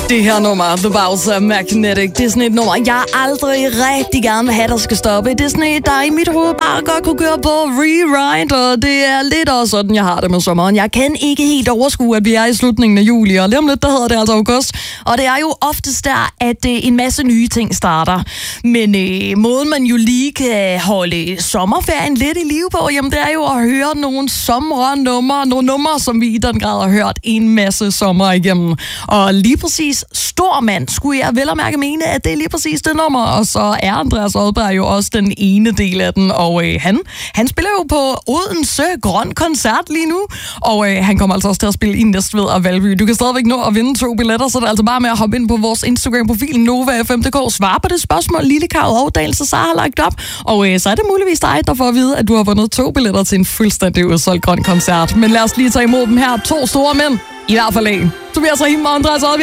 Det her nummer, The Bowser Magnetic, det er sådan et nummer, jeg aldrig rigtig gerne vil have, der skal stoppe. Det er sådan et, der i mit hoved bare godt kunne køre på rewind, og det er lidt også sådan, jeg har det med sommeren. Jeg kan ikke helt overskue, at vi er i slutningen af juli, og lige om lidt, der hedder det altså august. Og det er jo oftest der, at en masse nye ting starter. Men måden, man jo lige kan holde sommerferien lidt i live på, jamen det er jo at høre nogle somrernumre, nogle numre, som vi i den grad har hørt en masse sommer igennem. Og lige præcis Stor Mand skulle jeg vel og mærke mene, at det er lige præcis det nummer, og så er Andreas Odberg jo også den ene del af den, og han spiller jo på Odense Grøn Koncert lige nu, og han kommer altså også til at spille i Næstved og Valby. Du kan stadigvæk nå at vinde 2 billetter, så det er altså bare med at hoppe ind på vores Instagram-profil NovaFM.dk, svare på det spørgsmål, Lille Kav Ovdal, så har lagt op, og så er det muligvis dig, der får at vide, at du har vundet 2 billetter til en fuldstændig udsolgt Grøn Koncert. Men lad os lige tage imod dem her 2 store mænd, i hvert fald en. Tobias Rahim og Andreas Odberg.